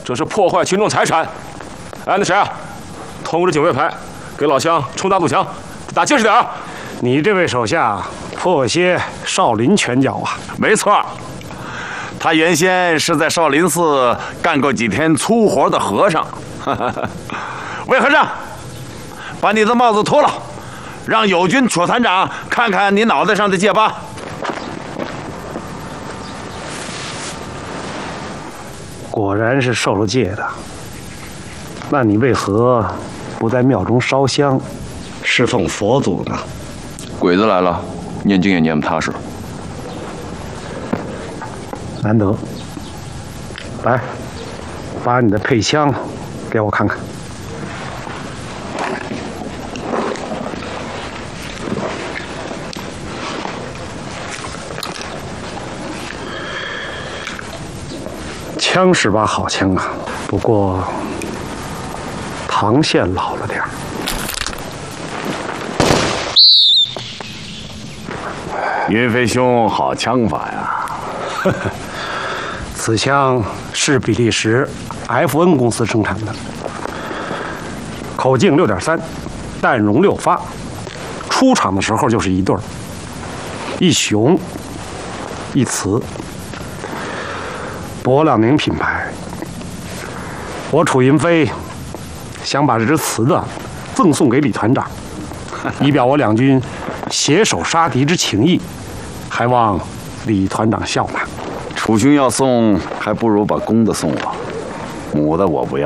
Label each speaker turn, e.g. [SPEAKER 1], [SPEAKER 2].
[SPEAKER 1] 这是破坏群众财产。哎，那谁啊，通知警卫排，给老乡冲大堵墙，打结实点啊！
[SPEAKER 2] 你这位手下颇有些少林拳脚啊。
[SPEAKER 3] 没错，他原先是在少林寺干过几天粗活的和尚。魏和尚，把你的帽子脱了，让友军楚团长看看你脑袋上的戒疤。
[SPEAKER 2] 果然是受了戒的。那你为何不在庙中烧香，侍奉佛祖呢？
[SPEAKER 4] 鬼子来了，念经也念不踏实。
[SPEAKER 2] 难得。来，把你的配枪给我看看。枪是把好枪啊，不过膛线老了点儿。
[SPEAKER 3] 云飞兄好枪法呀！
[SPEAKER 2] 此枪是比利时 FN 公司生产的，口径6.3，弹容6发，出厂的时候就是一对儿，一雄一雌，柏朗宁品牌。我楚云飞想把这支雌的赠送给李团长，以表我两军携手杀敌之情谊，还望李团长笑纳。
[SPEAKER 3] 楚兄要送，还不如把公的送我，母的我不要。